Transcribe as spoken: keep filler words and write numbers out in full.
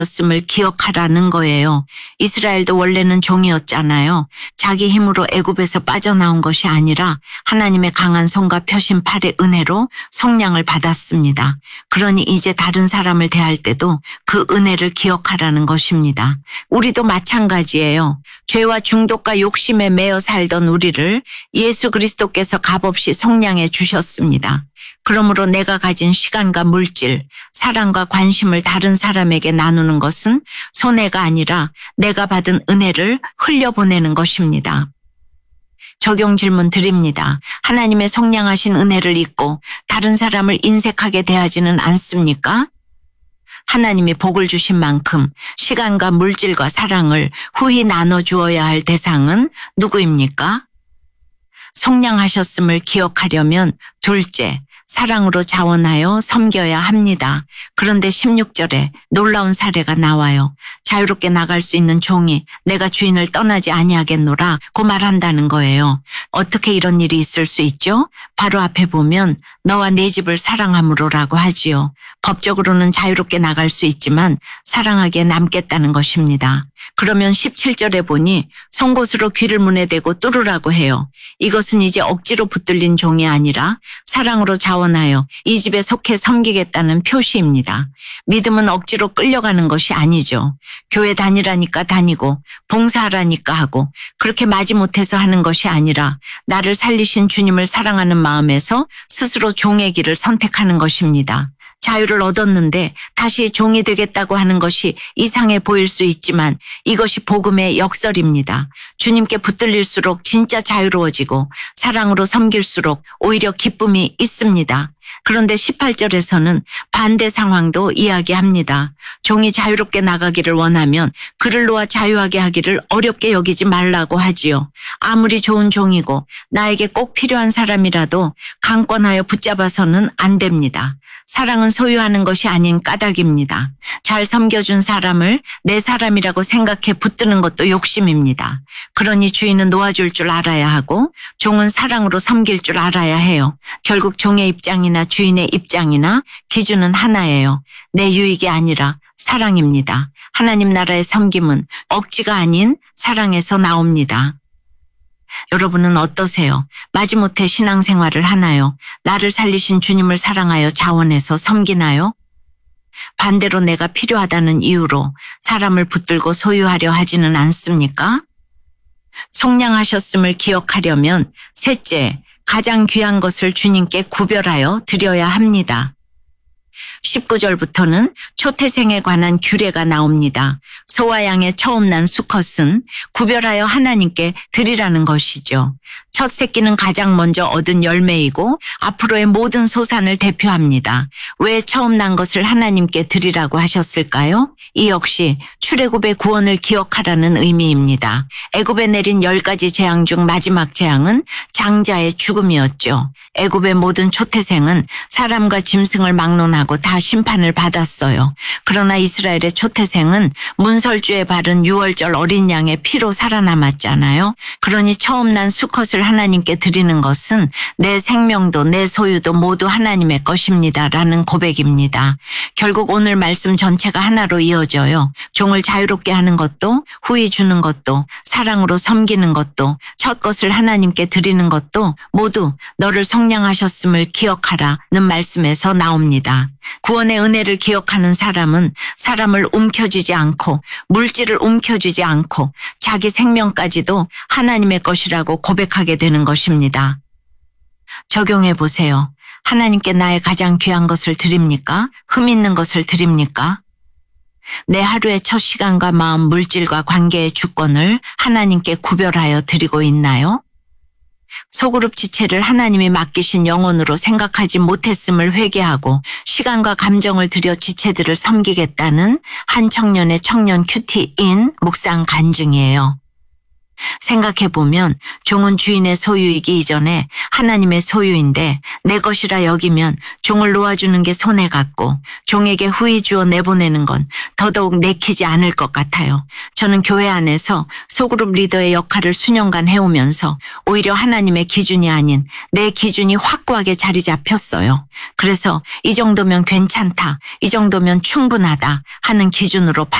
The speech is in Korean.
였음을 기억하라는 거예요. 이스라엘도 원래는 종이었잖아요. 자기 힘으로 애굽에서 빠져나온 것이 아니라 하나님의 강한 손과 펴신 팔의 은혜로 속량을 받았습니다. 그러니 이제 다른 사람을 대할 때도 그 은혜를 기억하라는 것입니다. 우리도 마찬가지예요. 죄와 중독과 욕심에 매여 살던 우리를 예수 그리스도께서 값없이 속량해 주셨습니다. 그러므로 내가 가진 시간과 물질, 사랑과 관심을 다른 사람에게 나누는 것은 손해가 아니라 내가 받은 은혜를 흘려보내는 것입니다. 적용 질문 드립니다. 하나님의 속량하신 은혜를 잊고 다른 사람을 인색하게 대하지는 않습니까? 하나님이 복을 주신 만큼 시간과 물질과 사랑을 후히 나눠주어야 할 대상은 누구입니까? 속량하셨음을 기억하려면 둘째, 사랑으로 자원하여 섬겨야 합니다. 그런데 십육 절에 놀라운 사례가 나와요. 자유롭게 나갈 수 있는 종이 내가 주인을 떠나지 아니하겠노라 고 말한다는 거예요. 어떻게 이런 일이 있을 수 있죠? 바로 앞에 보면 너와 네 집을 사랑함으로라고 하지요. 법적으로는 자유롭게 나갈 수 있지만 사랑하기에 남겠다는 것입니다. 그러면 십칠 절에 보니 송곳으로 귀를 문에 대고 뚫으라고 해요. 이것은 이제 억지로 붙들린 종이 아니라 사랑으로 자원하여 이 집에 속해 섬기겠다는 표시입니다. 믿음은 억지로 끌려가는 것이 아니죠. 교회 다니라니까 다니고 봉사하라니까 하고 그렇게 마지못해서 하는 것이 아니라 나를 살리신 주님을 사랑하는 마음에서 스스로 종의 길을 선택하는 것입니다. 자유를 얻었는데 다시 종이 되겠다고 하는 것이 이상해 보일 수 있지만 이것이 복음의 역설입니다. 주님께 붙들릴수록 진짜 자유로워지고 사랑으로 섬길수록 오히려 기쁨이 있습니다. 그런데 십팔 절에서는 반대 상황도 이야기합니다. 종이 자유롭게 나가기를 원하면 그를 놓아 자유하게 하기를 어렵게 여기지 말라고 하지요. 아무리 좋은 종이고 나에게 꼭 필요한 사람이라도 강권하여 붙잡아서는 안 됩니다. 사랑은 소유하는 것이 아닌 까닭입니다. 잘 섬겨준 사람을 내 사람이라고 생각해 붙드는 것도 욕심입니다. 그러니 주인은 놓아줄 줄 알아야 하고 종은 사랑으로 섬길 줄 알아야 해요. 결국 종의 입장이나 주인의 입장이나 기준은 하나예요. 내 유익이 아니라 사랑입니다. 하나님 나라의 섬김은 억지가 아닌 사랑에서 나옵니다. 여러분은 어떠세요? 마지못해 신앙생활을 하나요? 나를 살리신 주님을 사랑하여 자원해서 섬기나요? 반대로 내가 필요하다는 이유로 사람을 붙들고 소유하려 하지는 않습니까? 속량하셨음을 기억하려면 셋째, 가장 귀한 것을 주님께 구별하여 드려야 합니다. 십구 절부터는 초태생에 관한 규례가 나옵니다. 소와 양의 처음 난 수컷은 구별하여 하나님께 드리라는 것이죠. 첫 새끼는 가장 먼저 얻은 열매이고 앞으로의 모든 소산을 대표합니다. 왜 처음 난 것을 하나님께 드리라고 하셨을까요? 이 역시 출애굽의 구원을 기억하라는 의미입니다. 애굽에 내린 열 가지 재앙 중 마지막 재앙은 장자의 죽음이었죠. 애굽의 모든 초태생은 사람과 짐승을 막론하고 다 심판을 받았어요. 그러나 이스라엘의 초태생은 문설주에 바른 유월절 어린 양의 피로 살아남았잖아요. 그러니 처음 난 수컷을 하나님께 드리는 것은 내 생명도 내 소유도 모두 하나님의 것입니다라는 고백입니다. 결국 오늘 말씀 전체가 하나로 이어져요. 종을 자유롭게 하는 것도 후히 주는 것도 사랑으로 섬기는 것도 첫 것을 하나님께 드리는 것도 모두 너를 속량하셨음을 기억하라는 말씀에서 나옵니다. 구원의 은혜를 기억하는 사람은 사람을 움켜쥐지 않고 물질을 움켜쥐지 않고 자기 생명까지도 하나님의 것이라고 고백하게 되는 것입니다. 적용해 보세요. 하나님께 나의 가장 귀한 것을 드립니까? 흠 있는 것을 드립니까? 내 하루의 첫 시간과 마음, 물질과 관계의 주권을 하나님께 구별하여 드리고 있나요? 소그룹 지체를 하나님이 맡기신 영혼으로 생각하지 못했음을 회개하고 시간과 감정을 들여 지체들을 섬기겠다는 한 청년의 청년 큐티인 묵상 간증이에요. 생각해보면 종은 주인의 소유이기 이전에 하나님의 소유인데 내 것이라 여기면 종을 놓아주는 게 손해 같고 종에게 후히 주어 내보내는 건 더더욱 내키지 않을 것 같아요. 저는 교회 안에서 소그룹 리더의 역할을 수년간 해오면서 오히려 하나님의 기준이 아닌 내 기준이 확고하게 자리 잡혔어요. 그래서 이 정도면 괜찮다, 이 정도면 충분하다 하는 기준으로